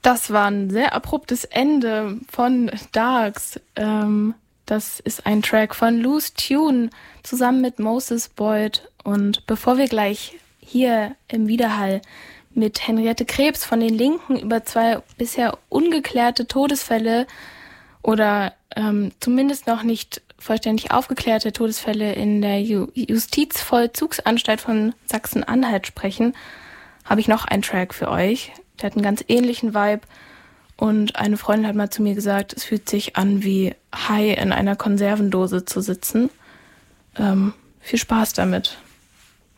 Das war ein sehr abruptes Ende von Darks. Das ist ein Track von Loose Tune zusammen mit Moses Boyd. Und bevor wir gleich hier im Widerhall mit Henriette Krebs von den Linken über 2 bisher ungeklärte Todesfälle oder zumindest noch nicht vollständig aufgeklärte Todesfälle in der Justizvollzugsanstalt von Sachsen-Anhalt sprechen, habe ich noch einen Track für euch. Der hat einen ganz ähnlichen Vibe und eine Freundin hat mal zu mir gesagt, es fühlt sich an wie high in einer Konservendose zu sitzen. Viel Spaß damit.